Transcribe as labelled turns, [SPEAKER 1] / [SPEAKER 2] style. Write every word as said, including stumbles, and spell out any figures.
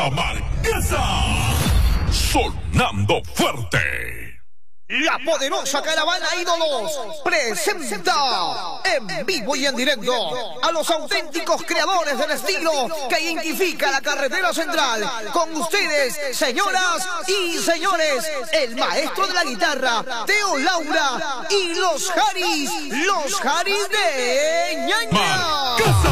[SPEAKER 1] La Marquesa, sonando fuerte.
[SPEAKER 2] La poderosa caravana Ídolos presenta en vivo y en directo a los auténticos creadores del estilo que identifica la carretera central. Con ustedes, señoras y señores, el maestro de la guitarra, Teo Laura, y los Haris, los Haris de Ñaña.
[SPEAKER 1] Marquesa.